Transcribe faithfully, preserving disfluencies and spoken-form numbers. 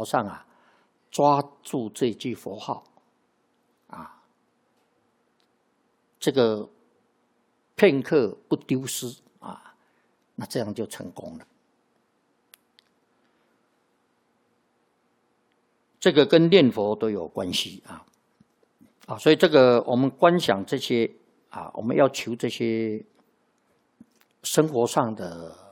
上啊，抓住这句佛号，啊，这个片刻不丢失啊，那这样就成功了。这个跟念佛都有关系啊，啊，所以这个我们观想这些啊，我们要求这些生活上的